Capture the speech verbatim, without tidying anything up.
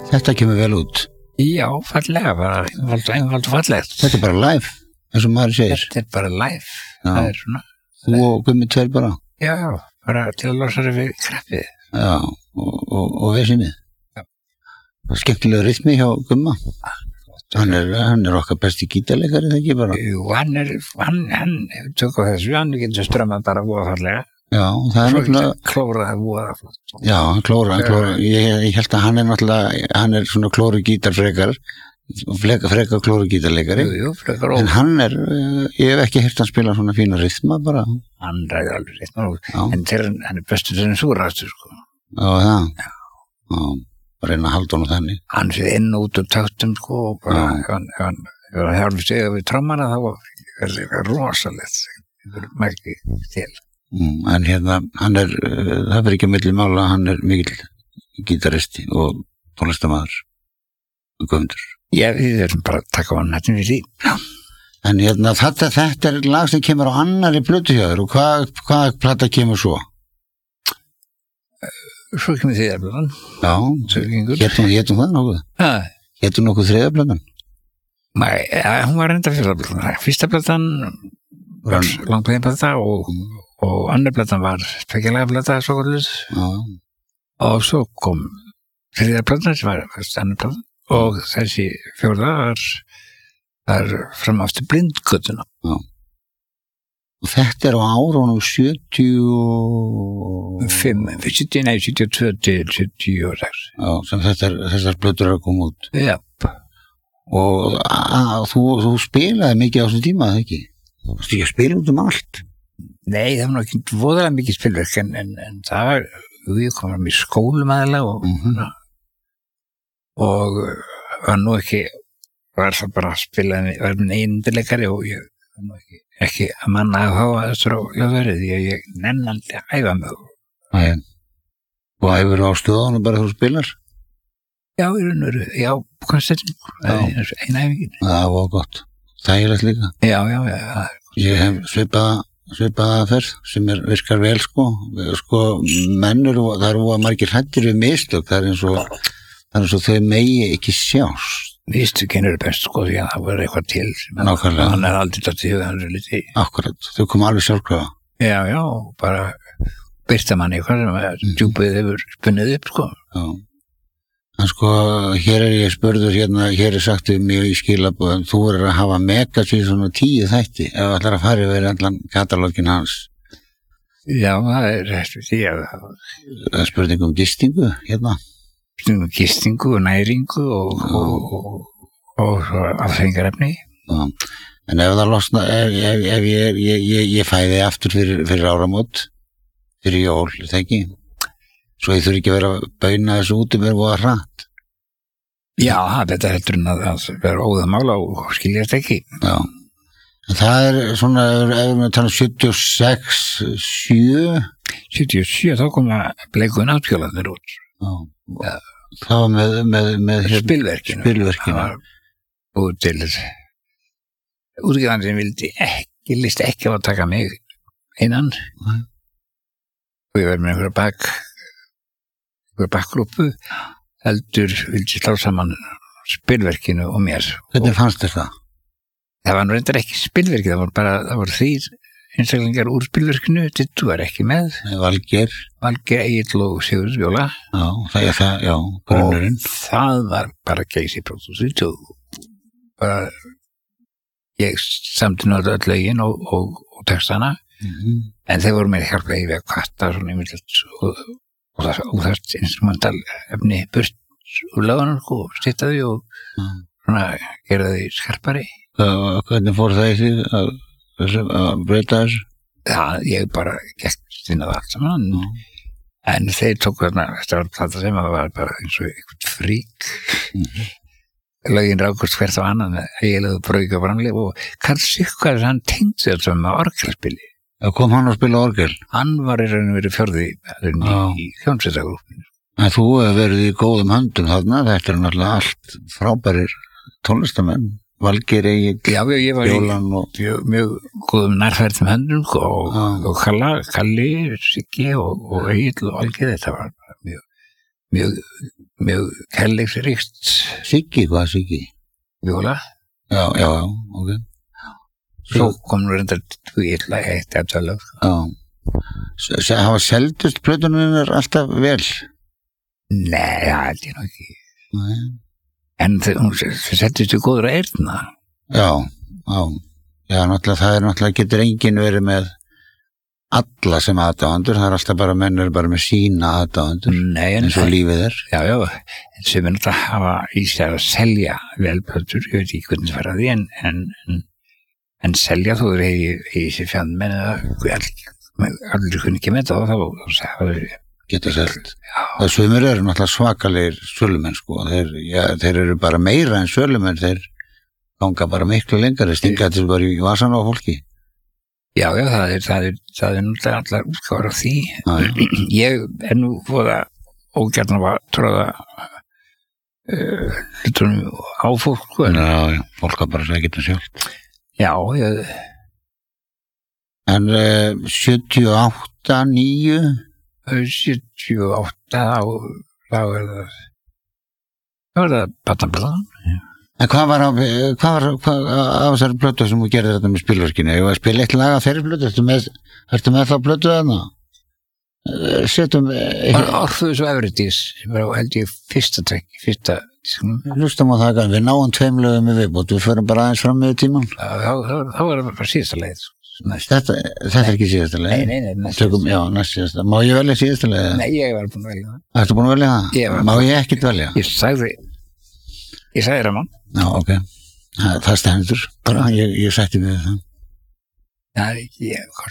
Þetta kemur vel út. Já, fallega, bara einfald fallegt. Þetta er bara live, eins og maður segir. Þetta er bara live. Já. Það er svona. Þú og Gummi tveir bara. Já, já, bara til að losa þér við kreppið. Já, og, og, og vesinni. Já. Skemmtilega rytmi hjá Gumma. Hann er, hann er okkar besti gítarleikari, það ekki bara. Jú, hann er, hann, hann tök á þessu, hann getur strömmað bara voða fallega. Já, það er náttúrulega... Klóraði voða flott. Já, hann klóra, hann klóra. Ég, ég held að hann er náttúrulega, hann er svona klóru gítarfrekar, freka, freka klóru gítarleikari. Jú, jú, frekar og... En hann er, ég hef ekki heyrt hann spila svona fína rytma bara. Hann ræði alveg rytma, en þegar hann er bestur þegar hann súrastur, sko. Já, það. Já. Já, bara reyna að halda honum þannig. Hann sé inn og út úr taktum, sko, og bara, ef hann, ef hann, ef hann hjálpi sig við trommana, þá er það rosalegt, það er mækki til. Mm, en hérna, hann er, uh, það fyrir ekki að milli mála, hann er mikill gítaristi og tónlistarmaður og Guðmundur. Já, við erum bara að taka á hann hættin við því. Já. En hérna, þetta, þetta er lag sem kemur á annari plötu hjá þér og hvað, hvað plata kemur svo? Svo kemur þriðaplatan. Já, hétum, hétum það nokkuð? Já. Hétum nokkuð þriðaplatan? Nei, ja, hún var reynda fyrsta platan. Fyrsta platan var langlegin plata og mm. og annar platan var tvekjalega plata svo kvöldið og svo kom þriðja platan sem var fyrst annar platan og þessi fjórða var, var fram aftur blindgötuna. Já. Og þetta er á árunum sjötíu og fimm, sjötíu, nei, sjötíu og tvö til sjötíu og sex. Já, sem þessar, þessar blötur að koma út. Já. Og að, þú, þú spilaði mikið á þessum tíma, það ekki? Þú veist ekki að spila út um allt? Nei, það var nú ekki voðalega mikið spilverk en, en, en það var, við komum í skólum aðeins og, mm-hmm. og var nú ekki, var það bara að spila, var minn einundileikari og ég var nú ekki, ekki að manna að hafa þessar á hljóðverið því að ég nennandi að æfa mig. Æ, og æfur á stöðunum bara þú spilar? Já, í raun og veru, já, konsertum, eina æfingin. Það var gott, þægilegt líka. Já, já, já. Ég hef svipaða svipaða ferð sem er, virkar vel sko sko mennur og það eru að margir hrættir við mistök, það er eins og það er eins og þau megi ekki sjást. Mistökin eru best sko því að það verður eitthvað til nákvæmlega, hann er aldrei tatt í huga, hann er liti akkurat, þau koma alveg sjálfkrafa. Já, já, bara byrta manni eitthvað sem að djúpið hefur spunnið upp sko. Já. En sko, hér er ég spurður hérna, hér er sagt við mjög í skilabúðum, þú verður að hafa megasíð svona tíu þætti ef það ætlar að fara yfir allan katalógin hans. Já, það er eftir því að það er spurning um gistingu, hérna. Spurning um gistingu og næringu og, og, og, og, og afþengarefni. Já, en ef það losna, ef, ef, ef ég, ég, ég, ég fæði aftur fyrir, fyrir áramót, fyrir jól, það ekki? Svo ég þurfi ekki að vera að bauna þessu út um mér og að hratt. Já, þetta er heldur en að, að vera óðamála og skilja þetta ekki. Já, en það er svona, ef við tala um sjötíu og sex, sjö sjötíu og sjö, þá koma bleiku náttjólarnir út. Já, ja. Það var með, með, með spilverkinu. Spilverkinu. Og til útgefandi sem vildi ekki, listi ekki á að taka mig innan. Nei. Og ég verði með einhverja bak bakgrúpu heldur vildi slá saman spilverkinu og mér. Hvernig fannst þér það? Það var nú reyndar ekki spilverki, það var bara, það voru þrír einstaklingar úr spilverkinu, Dittu var ekki með. Valgeir. Valgeir, Egill og Sigurður Bjóla. Já, það er það, já, grunnurinn. Og það var bara geysi pródúsið og bara ég samti nú öll lögin og, og, og textana, mm-hmm. en þeir voru með hjálpa í við að kvarta svona yfirleitt og og það, og það instrumental efni burt úr lögunum og stýttaði og mm. svona gera því skarpari. Hvernig fór það í því að, að breyta þessu? Já, ég bara gekk stýnað allt saman mm. en þeir tók þarna, þetta var þetta sem að var bara eins og eitthvað frík mm. lögin rákust hvert á annan með eiginlegu brauka framlif og Karl Sikkar hann tengdi þetta með orgelspili. Kom hann að spila orgel? Hann var í raun og verið fjórði í hljómsveitagrúppinu. En þú hefur verið í góðum höndum þarna, þetta er náttúrulega allt frábærir tónlistamenn, Valgeir, Egill, Já, ég var Bjólan í og... mjög, mjög góðum nærfærtum höndum og, og Kalla, Kalli, Siggi og, og Egill og Valgeir, þetta var mjög, mjög, mjög kærleiksríkt. Siggi, hvað Siggi? Viola. Já, já, já, ok. Svo kom nú reyndar illa eitt eftir lög. Já. Hafa seldust plötunum alltaf vel? Nei, það held ég nú ekki. Nei. En hún seldist í góður að eyrna. Já, já. Já, náttúrulega, það er náttúrulega, getur enginn verið með alla sem aðdáendur, það er alltaf bara, menn er bara með sína aðdáendur, eins og lífið er. Já, já, en sem er náttúrulega að hafa í sig að selja velplötur, ég veit ekki hvernig það fara því, en, en, en, en selja þú er í sér fjann, menn að allir kunni ekki með það, þá það er geta selt. Það sumir eru náttúrulega svakalegir sölumenn, sko, þeir, já, þeir eru bara meira en sölumenn, þeir ganga bara miklu lengar, þeir stinga þetta bara í vasan á fólki. Já, já, það er, það er, það er náttúrulega allar útgáður af því. Já. Ég er nú fóða ógjarnan að tróða uh, hlutunum á fólk. Já, já, fólk að bara segja geta sjálft. Já, ég... En uh, sjötíu og átta, níu? sjötíu og átta, þá er það, þá er það Batnablaðan. En hvað var á, hvað var hvað, á þessari plötu sem þú gerði þetta með spilverkinu? Ég var að spila eitt lag af þeirri plötu, ertu með, ertu með þá plötu þarna? Settum... Orpheus og Eurydice, sem var held ég fyrsta trekk, fyrsta... Hlustum á það, við náum tveim lögum með viðbót, við förum bara aðeins fram með tíman. Þá var það bara síðasta leið. Þetta, þetta er ekki síðasta leið? Nei, nei, nei, næst Tökum, já, næst síðasta. Má ég velja síðasta leið? Nei, ég var búin að velja það. Ertu búin að velja það? Ég var. Má ég ekkert velja? Ég sagði, ég sagði Raman. Já, ok. Það, það stendur. Bara, ég, ég sætti við það. Já, ég,